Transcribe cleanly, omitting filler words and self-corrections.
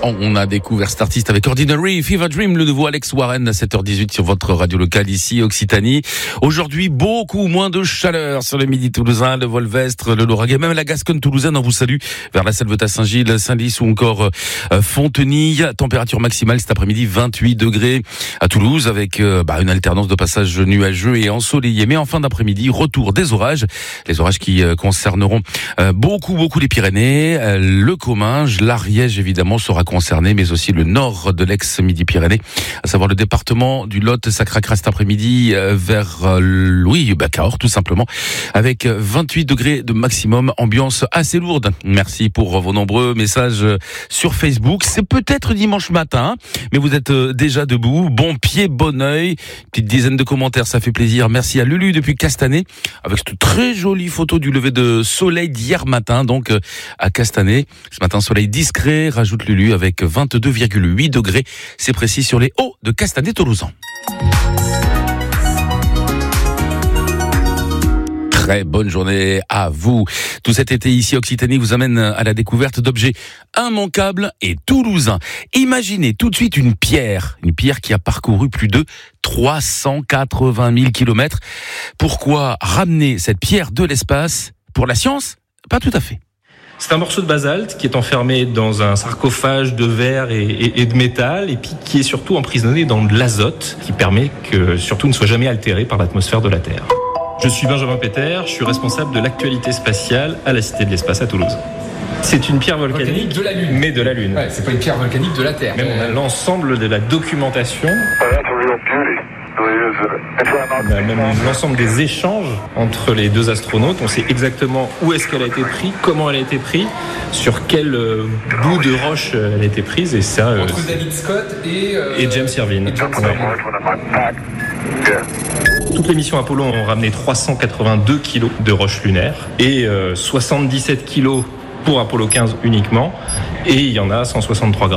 On a découvert cet artiste avec Ordinary, Fever Dream, le nouveau Alex Warren à 7h18 sur votre radio locale ici, Occitanie. Aujourd'hui, beaucoup moins de chaleur sur le midi toulousain, le Volvestre, le Lauragais, même la Gascogne toulousaine, on vous salue vers la Salvetat Saint-Gilles, Saint-Lys ou encore Fontenay. Température maximale cet après-midi, 28 degrés à Toulouse avec une alternance de passages nuageux et ensoleillés. Mais en fin d'après-midi, retour des orages. Les orages qui concerneront beaucoup les Pyrénées, le Comminges, l'Ariège évidemment sera concerné, mais aussi le nord de l'ex-Midi-Pyrénées, à savoir le département du Lot. Ça craquera cet après-midi vers Cahors tout simplement, avec 28 degrés de maximum, ambiance assez lourde. Merci pour vos nombreux messages sur Facebook. C'est peut-être dimanche matin, mais vous êtes déjà debout, bon pied, bon œil, petite dizaine de commentaires, ça fait plaisir. Merci à Lulu depuis Castanet, avec cette très jolie photo du lever de soleil d'hier matin, donc à Castanet. Ce matin, soleil discret, rajoute Lulu, avec 22,8 degrés. C'est précis sur les hauts de Castanet-Tolosan. Très bonne journée à vous. Tout cet été ici, Occitanie vous amène à la découverte d'objets immanquables et toulousains. Imaginez tout de suite une pierre qui a parcouru plus de 380 000 kilomètres. Pourquoi ramener cette pierre de l'espace? Pour la science? Pas tout à fait. C'est un morceau de basalte qui est enfermé dans un sarcophage de verre et de métal, et puis qui est surtout emprisonné dans de l'azote, qui permet que surtout ne soit jamais altéré par l'atmosphère de la Terre. Je suis Benjamin Péter, je suis responsable de l'actualité spatiale à la Cité de l'Espace à Toulouse. C'est une pierre volcanique de la Lune. Mais de la Lune. Ouais, c'est pas une pierre volcanique de la Terre. Même on a l'ensemble de la documentation. On a même l'ensemble des échanges entre les deux astronautes. On sait exactement où est-ce qu'elle a été prise, comment elle a été prise, sur quel bout de roche elle a été prise. Et ça, entre David Scott et James Irvine. Toutes les missions Apollo ont ramené 382 kilos de roches lunaires et 77 kilos pour Apollo 15 uniquement. Et il y en a 163 grammes